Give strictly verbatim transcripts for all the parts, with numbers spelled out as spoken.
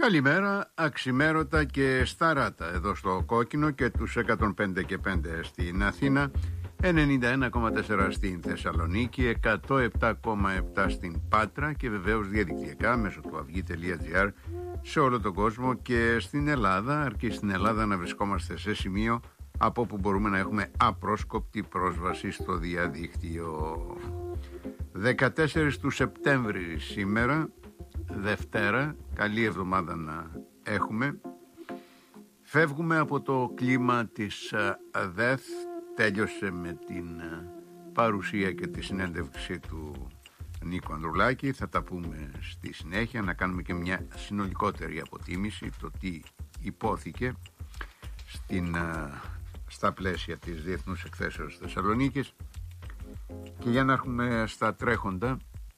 Καλημέρα, αξιμέρωτα και σταράτα εδώ στο Κόκκινο και τους εκατόν πέντε και πέντε στην Αθήνα, ενενήντα ένα κόμμα τέσσερα στην Θεσσαλονίκη, εκατόν επτά κόμμα επτά στην Πάτρα και βεβαίως διαδικτυακά μέσω του αυγή τελεία τζι άρ σε όλο τον κόσμο και στην Ελλάδα, αρκεί στην Ελλάδα να βρισκόμαστε σε σημείο από όπου μπορούμε να έχουμε απρόσκοπτη πρόσβαση στο διαδίκτυο. δεκατέσσερις του Σεπτέμβρη σήμερα, Δευτέρα, καλή εβδομάδα να έχουμε. Φεύγουμε από το κλίμα της ΔΕΘ, τέλειωσε με την παρουσία και τη συνέντευξη του Νίκο Ανδρουλάκη. Θα τα πούμε στη συνέχεια, να κάνουμε και μια συνολικότερη αποτίμηση το τι υπόθηκε στην, στα πλαίσια της Διεθνούς Εκθέσεως Θεσσαλονίκης. Και για να έρχομαι στα τρέχοντα,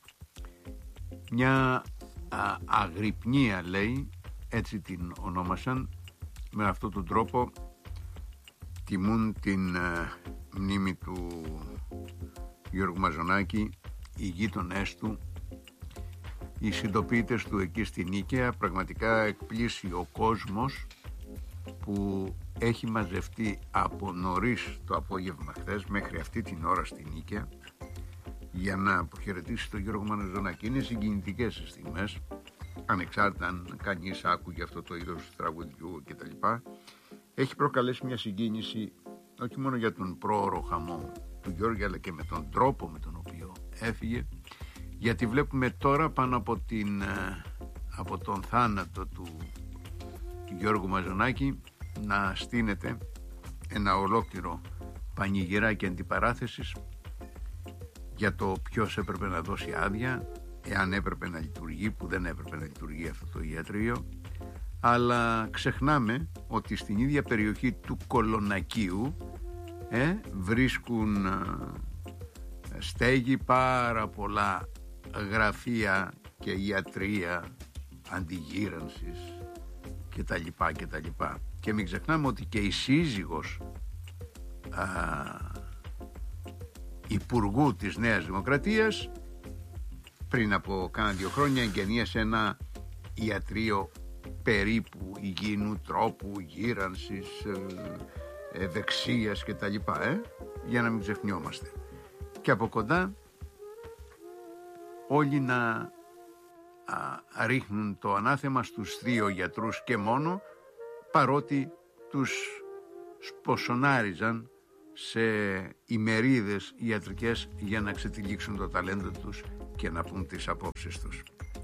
μια α, αγρυπνία, λέει, έτσι την ονόμασαν, με αυτόν τον τρόπο τιμούν την α, μνήμη του Γιώργου Μαζονάκη, οι γείτονές του, οι συντοπίτες του εκεί στη Νίκαια. Πραγματικά εκπλήσει ο κόσμος που έχει μαζευτεί από νωρίς το απόγευμα χθες μέχρι αυτή την ώρα στη Νίκαια για να αποχαιρετήσει τον Γιώργο Μαζονάκη. Είναι συγκινητικές οι στιγμές, ανεξάρτητα αν κανείς άκουγε αυτό το είδος τραγουδιού κτλ. Έχει προκαλέσει μια συγκίνηση όχι μόνο για τον πρόωρο χαμό του Γιώργου, αλλά και με τον τρόπο με τον οποίο έφυγε, γιατί βλέπουμε τώρα πάνω από, την, από τον θάνατο του, του Γιώργου Μαζονάκη να στείνεται ένα ολόκληρο πανηγυράκι αντιπαράθεσης για το ποιος έπρεπε να δώσει άδεια, εάν έπρεπε να λειτουργεί, που δεν έπρεπε να λειτουργεί αυτό το ιατρείο. Αλλά ξεχνάμε ότι στην ίδια περιοχή του Κολονακίου ε, βρίσκουν ε, στέγη πάρα πολλά γραφεία και ιατρεία αντιγύρανσης και τα λοιπά και τα λοιπά. Και μην ξεχνάμε ότι και η σύζυγος α, υπουργού της Νέας Δημοκρατίας πριν από κάνα δύο χρόνια εγγενίασε ένα ιατρείο περίπου υγιεινού τρόπου, γύρανσης, ευεξίας και τα λοιπά, ε, για να μην ξεχνιόμαστε. Και από κοντά όλοι να α, ρίχνουν το ανάθεμα στους δύο γιατρούς και μόνο, παρότι τους σποσονάριζαν σε ημερίδες ιατρικές για να ξετυλίξουν το ταλέντο τους και να πούν τις απόψεις τους.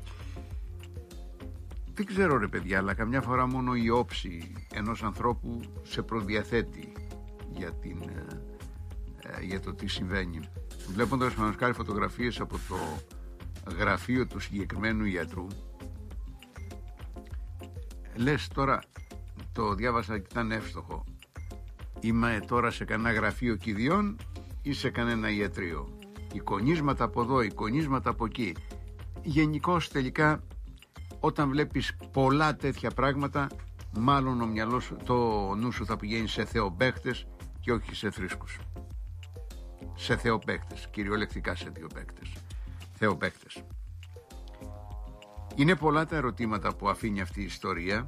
Δεν ξέρω ρε παιδιά, αλλά καμιά φορά μόνο η όψη ενός ανθρώπου σε προδιαθέτει για, την, ε, για το τι συμβαίνει. Βλέποντας μανασκάρι φωτογραφίες από το γραφείο του συγκεκριμένου ιατρού, λες τώρα, το διάβασα και ήταν εύστοχο, είμαι τώρα σε κανένα γραφείο κηδιών ή σε κανένα ιατρείο, εικονίσματα από εδώ, εικονίσματα από εκεί. Γενικώς τελικά όταν βλέπεις πολλά τέτοια πράγματα, μάλλον ο μυαλός, το νου σου θα πηγαίνει σε θεοπαίχτες και όχι σε θρήσκους. Σε θεοπαίχτες, κυριολεκτικά σε θεοπαίχτες. θεοπαίχτες. Είναι πολλά τα ερωτήματα που αφήνει αυτή η ιστορία,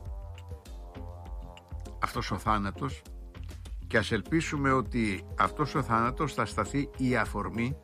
αυτός ο θάνατος, και ας ελπίσουμε ότι αυτός ο θάνατος θα σταθεί η αφορμή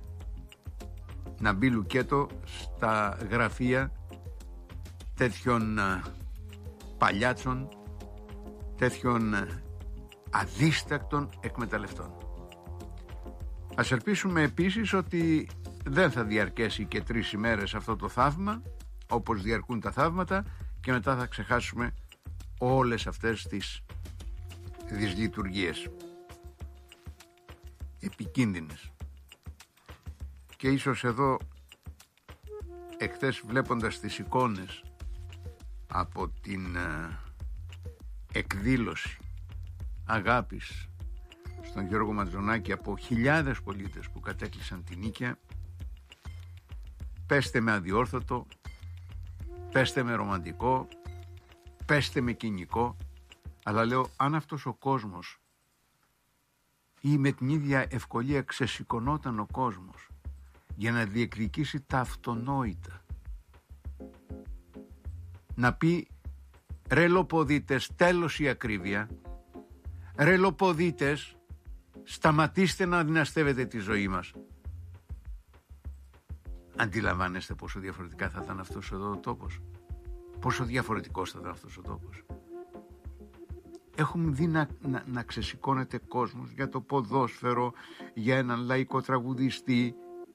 να μπει λουκέτο στα γραφεία τέτοιων παλιάτσων, τέτοιων αδίστακτων εκμεταλλευτών. Ας ελπίσουμε επίσης ότι δεν θα διαρκέσει και τρεις ημέρες αυτό το θαύμα, όπως διαρκούν τα θαύματα, και μετά θα ξεχάσουμε όλες αυτές τις δυσλειτουργίες επικίνδυνες. Και ίσως εδώ εχθές, βλέποντας τις εικόνες από την ε, εκδήλωση αγάπης στον Γιώργο Μαζονάκη από χιλιάδες πολίτες που κατέκλυσαν την Νίκαια, πέστε με αδιόρθωτο, πέστε με ρομαντικό, πέστε με κοινικό, αλλά λέω, αν αυτός ο κόσμος ή με την ίδια ευκολία ξεσηκωνόταν ο κόσμος για να διεκδικήσει τα αυτονόητα, να πει ρε λοποδίτες, τέλος η ακρίβεια, ρε λοποδίτες, σταματήστε να δυναστεύετε τη ζωή μας. Αντιλαμβάνεστε πόσο διαφορετικά θα ήταν αυτός εδώ ο τόπος, πόσο διαφορετικός θα ήταν αυτός ο τόπος. Έχουμε δει να, να, να ξεσηκώνεται κόσμος για το ποδόσφαιρο, για έναν λαϊκό τραγουδιστή,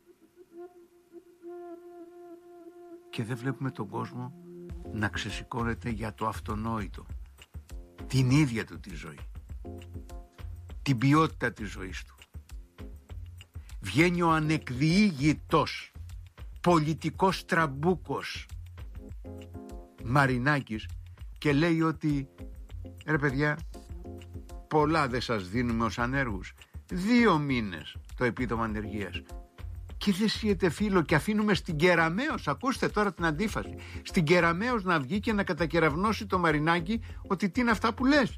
και δεν βλέπουμε τον κόσμο να ξεσηκώνεται για το αυτονόητο, την ίδια του τη ζωή, την ποιότητα της ζωής του. Βγαίνει ο ανεκδιήγητος πολιτικός τραμπούκος Μαρινάκης και λέει ότι ρε παιδιά, πολλά δεν σας δίνουμε ως ανέργους, δύο μήνες το επίδομα ανεργίας, και δεν σύεται φίλο, και αφήνουμε στην Κεραμέως, ακούστε τώρα την αντίφαση, στην Κεραμέως να βγει και να κατακεραυνώσει το Μαρινάκι ότι τι είναι αυτά που λες,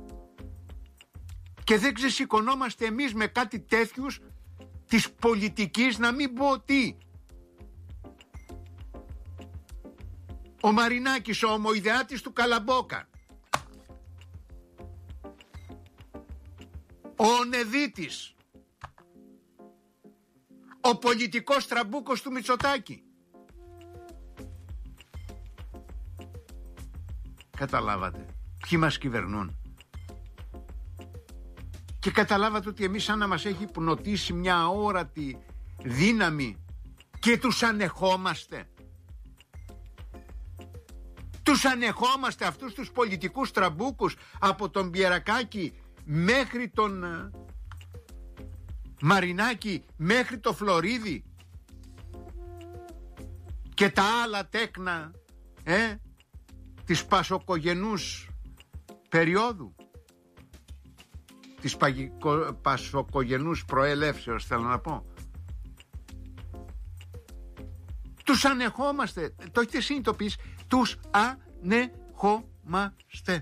και δεν ξεσηκωνόμαστε εμείς με κάτι τέτοιους της πολιτικής, να μην πω τι. Ο Μαρινάκης, ο ομοειδεάτης του Καλαμπόκα, ο Ονεδίτης, ο πολιτικός τραμπούκος του Μητσοτάκη. Καταλάβατε ποιοι μας κυβερνούν, και καταλάβατε ότι εμείς σαν να μας έχει υπνοτίσει μια αόρατη δύναμη και τους ανεχόμαστε. Τους ανεχόμαστε αυτούς τους πολιτικούς τραμπούκους, από τον Πιερακάκη μέχρι τον Μαρινάκη, μέχρι το Φλωρίδη και τα άλλα τέκνα ε, της πασοκογενούς περίοδου, της παγικο, πασοκογενούς προελεύσεως, θέλω να πω. Τους ανεχόμαστε, το έχετε συνειδητοποιήσει, τους ανεχόμαστε.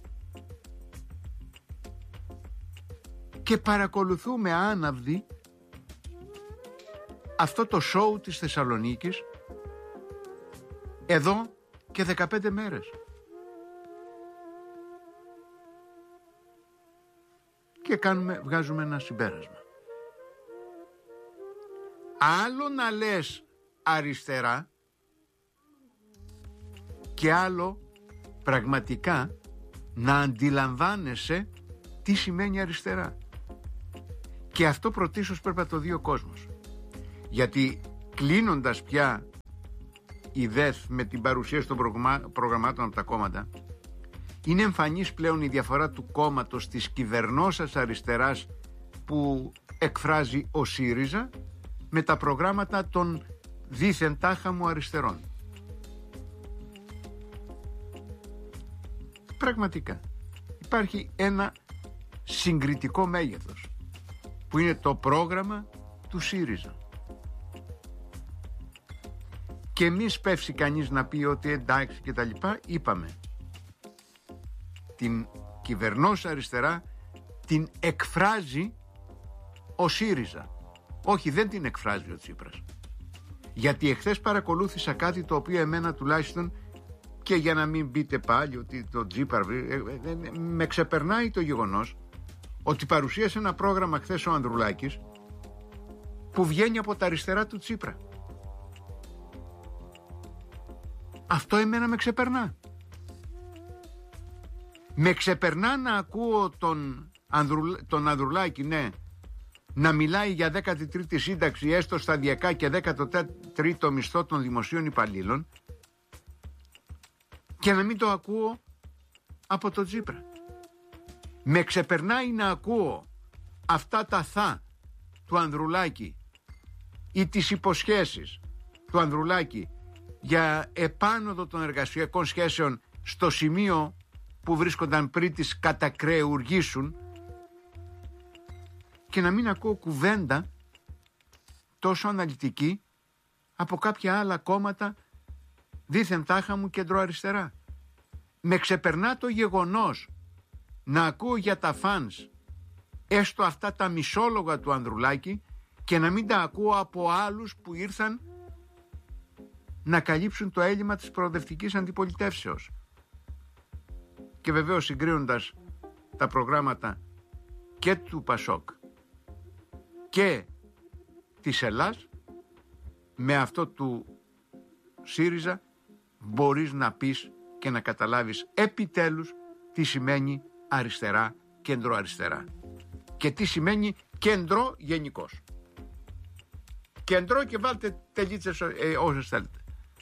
Και παρακολουθούμε άναυδοι αυτό το σόου της Θεσσαλονίκης εδώ και δεκαπέντε μέρες. Και κάνουμε, βγάζουμε ένα συμπέρασμα. Άλλο να λες αριστερά και άλλο πραγματικά να αντιλαμβάνεσαι τι σημαίνει αριστερά. Και αυτό πρωτίστως πρέπει να το δει ο κόσμος. Γιατί κλείνοντας πια η ΔΕΘ με την παρουσίαση των προγραμμάτων από τα κόμματα, είναι εμφανής πλέον η διαφορά του κόμματος της κυβερνώσας αριστεράς που εκφράζει ο ΣΥΡΙΖΑ με τα προγράμματα των δίθεν τάχαμου αριστερών. Πραγματικά υπάρχει ένα συγκριτικό μέγεθος που είναι το πρόγραμμα του ΣΥΡΙΖΑ. Και εμείς πέφτει κανείς να πει ότι εντάξει και τα λοιπά, είπαμε την κυβερνώσα αριστερά την εκφράζει ο ΣΥΡΙΖΑ. Όχι, δεν την εκφράζει ο Τσίπρας. Γιατί εχθές παρακολούθησα κάτι το οποίο εμένα τουλάχιστον, και για να μην πείτε πάλι ότι το Τσίπρα με ξεπερνάει το γεγονός ότι παρουσίασε ένα πρόγραμμα χθες ο Ανδρουλάκης που βγαίνει από τα αριστερά του Τσίπρα. Αυτό εμένα με ξεπερνά. Με ξεπερνά να ακούω τον, Ανδρου, τον Ανδρουλάκη, ναι, να μιλάει για δέκατη τρίτη σύνταξη έστω σταδιακά και δέκατο τρίτο μισθό των δημοσίων υπαλλήλων, και να μην το ακούω από τον Τσίπρα. Με ξεπερνάει να ακούω αυτά τα θα του Ανδρουλάκη ή τις υποσχέσεις του Ανδρουλάκη για επάνωδο των εργασιακών σχέσεων στο σημείο που βρίσκονταν πριν τις κατακρεουργήσουν, και να μην ακούω κουβέντα τόσο αναλυτική από κάποια άλλα κόμματα δίθεν τάχα μου κεντροαριστερά. Με ξεπερνά το γεγονός να ακούω για τα φανς έστω αυτά τα μισόλογα του Ανδρουλάκη και να μην τα ακούω από άλλους που ήρθαν να καλύψουν το έλλειμμα της προοδευτικής αντιπολιτεύσεως. Και βεβαίως συγκρίνοντας τα προγράμματα και του Πασόκ και της Ελλάς με αυτό του ΣΥΡΙΖΑ, μπορείς να πεις και να καταλάβεις επιτέλους τι σημαίνει αριστερά, κέντρο-αριστερά και τι σημαίνει κέντρο γενικώς. Κέντρο και βάλτε τελίτσες ε, όσες θέλετε.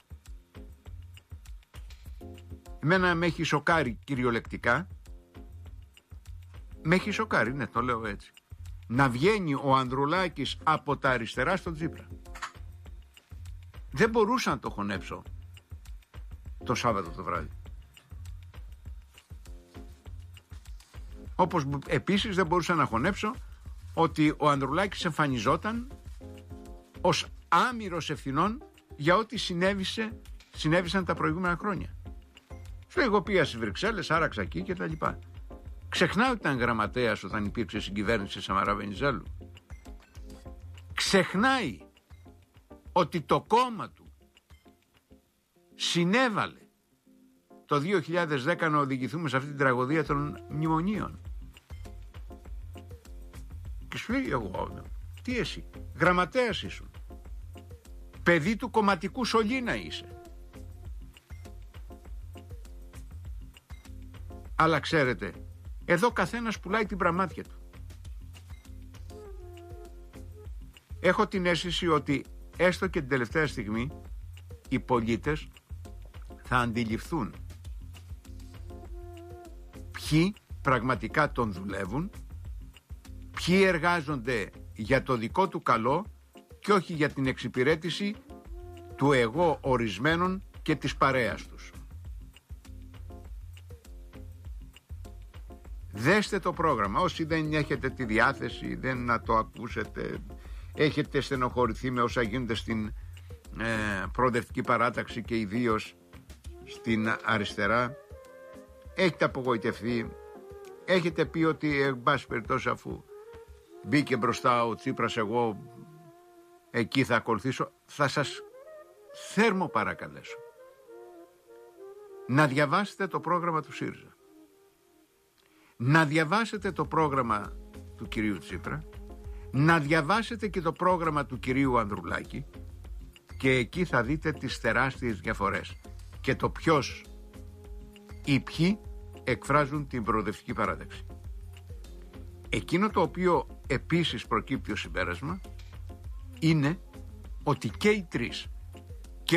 Εμένα με έχει σοκάρει κυριολεκτικά, με έχει σοκάρει, ναι, το λέω έτσι, να βγαίνει ο Ανδρουλάκης από τα αριστερά στον Τσίπρα. Δεν μπορούσα να το χωνέψω το Σάββατο το βράδυ. Όπως επίσης δεν μπορούσα να χωνέψω ότι ο Ανδρουλάκης εμφανιζόταν ως άμυρος ευθυνών για ό,τι συνέβησε, συνέβησαν τα προηγούμενα χρόνια. Σου εγώ πήγα στις Βρυξέλλες, άραξα εκεί και τα λοιπά. Ξεχνάω ότι ήταν γραμματέας όταν υπήρξε συγκυβέρνηση Σαμαρά Βενιζέλου. Ξεχνάει ότι το κόμμα του συνέβαλε το δύο χιλιάδες δέκα να οδηγηθούμε σε αυτή την τραγωδία των μνημονίων. Και σου λέει εγώ, τι εσύ, γραμματέας ήσουν, παιδί του κομματικού σωλήνα είσαι. Αλλά ξέρετε, εδώ καθένας πουλάει την πραμάτια του. Έχω την αίσθηση ότι έστω και την τελευταία στιγμή οι πολίτες θα αντιληφθούν ποιοι πραγματικά τον δουλεύουν, ποιοι εργάζονται για το δικό του καλό και όχι για την εξυπηρέτηση του εγώ ορισμένων και της παρέας τους. Δέστε το πρόγραμμα, όσοι δεν έχετε τη διάθεση, δεν να το ακούσετε, έχετε στενοχωρηθεί με όσα γίνονται στην ε, προοδευτική παράταξη και ιδίως στην αριστερά, έχετε απογοητευτεί, έχετε πει ότι εν πάση περιπτώσει αφού μπήκε μπροστά ο Τσίπρας εγώ εκεί θα ακολουθήσω. Θα σας θέρμο παρακαλέσω να διαβάσετε το πρόγραμμα του ΣΥΡΙΖΑ, να διαβάσετε το πρόγραμμα του κυρίου Τσίπρα, να διαβάσετε και το πρόγραμμα του κυρίου Ανδρουλάκη και εκεί θα δείτε τις τεράστιες διαφορές και το ποιος ή ποιοι εκφράζουν την προοδευτική παράταξη. Εκείνο το οποίο επίσης προκύπτει ως συμπέρασμα είναι ότι και οι τρεις